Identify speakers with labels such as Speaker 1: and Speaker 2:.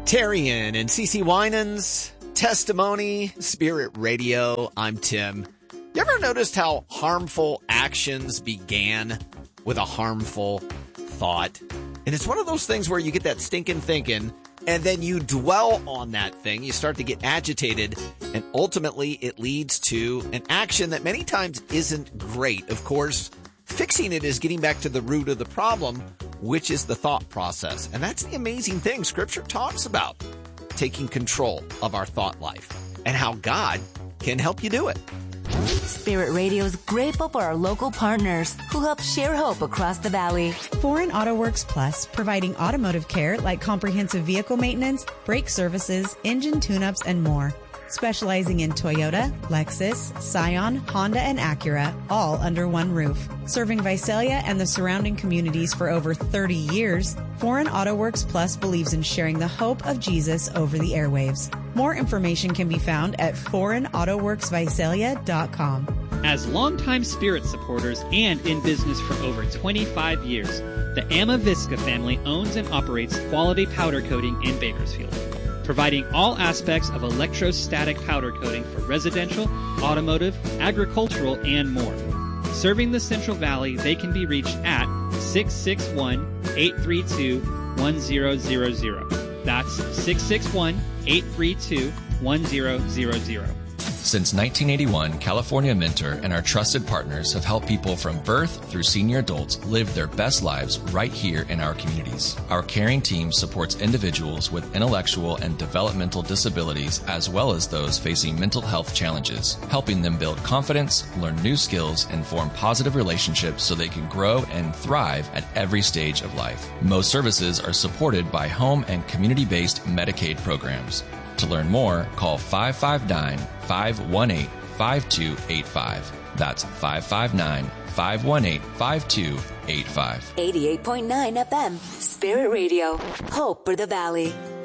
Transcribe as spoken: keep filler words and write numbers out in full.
Speaker 1: Tarian and Cece Winans, Testimony, Spirit Radio. I'm Tim. You ever noticed how harmful actions began with a harmful thought? And it's one of those things where you get that stinking thinking, and then you dwell on that thing. You start to get agitated, and ultimately it leads to an action that many times isn't great. Of course, fixing it is getting back to the root of the problem, which is the thought process. And that's the amazing thing Scripture talks about, taking control of our thought life and how God can help you do it.
Speaker 2: Spirit Radio is grateful for our local partners who help share hope across the valley.
Speaker 3: Foreign Auto Works Plus, providing automotive care like comprehensive vehicle maintenance, brake services, engine tune-ups, and more. Specializing in Toyota, Lexus, Scion, Honda, and Acura, all under one roof. Serving Visalia and the surrounding communities for over thirty years, Foreign Auto Works Plus believes in sharing the hope of Jesus over the airwaves. More information can be found at foreign auto works visalia dot com.
Speaker 4: As longtime Spirit supporters and in business for over twenty-five years, the Amavisca family owns and operates Quality Powder Coating in Bakersfield, providing all aspects of electrostatic powder coating for residential, automotive, agricultural, and more. Serving the Central Valley, they can be reached at six six one, eight three two, one zero zero zero. That's six six one, eight three two, one zero zero zero.
Speaker 5: Since nineteen eighty-one, California Mentor and our trusted partners have helped people from birth through senior adults live their best lives right here in our communities. Our caring team supports individuals with intellectual and developmental disabilities as well as those facing mental health challenges, helping them build confidence, learn new skills, and form positive relationships so they can grow and thrive at every stage of life. Most services are supported by home and community-based Medicaid programs. To learn more, call five five nine, five one eight, five two eight five. That's five five nine, five one eight, five two eight five.
Speaker 2: eighty-eight point nine F M, Spirit Radio. Hope for the Valley.